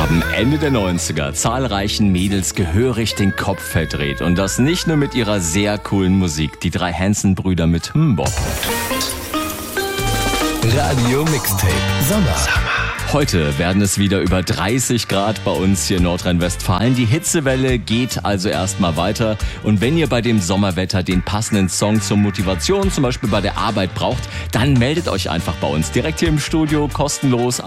haben Ende der 90er zahlreichen Mädels gehörig den Kopf verdreht. Und das nicht nur mit ihrer sehr coolen Musik. Die drei Hanson-Brüder mit Bop. Radio Mixtape Sommer. Heute werden es wieder über 30 Grad bei uns hier in Nordrhein-Westfalen. Die Hitzewelle geht also erstmal weiter. Und wenn ihr bei dem Sommerwetter den passenden Song zur Motivation, zum Beispiel bei der Arbeit braucht, dann meldet euch einfach bei uns direkt hier im Studio, kostenlos.